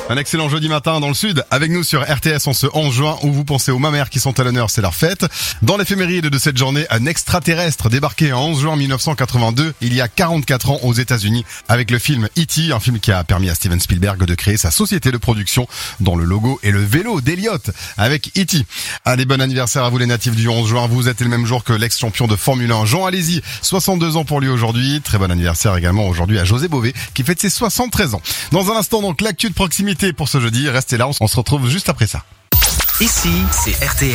Un excellent jeudi matin dans le sud, avec nous sur RTS en ce 11 juin où vous pensez aux mamères qui sont à l'honneur, c'est leur fête. Dans l'éphéméride de cette journée, un extraterrestre débarqué en 11 juin 1982, il y a 44 ans aux États-Unis, avec le film E.T., un film qui a permis à Steven Spielberg de créer sa société de production dont le logo est le vélo d'Elliott avec E.T. Allez, bon anniversaire à vous les natifs du 11 juin, vous êtes le même jour que l'ex-champion de Formule 1 Jean Alesi, 62 ans pour lui aujourd'hui. Très bon anniversaire également aujourd'hui à José Bové qui fête ses 73 ans. Dans un instant donc l'actu de proximité pour ce jeudi, restez là, on se retrouve juste après ça. Ici, c'est RTS.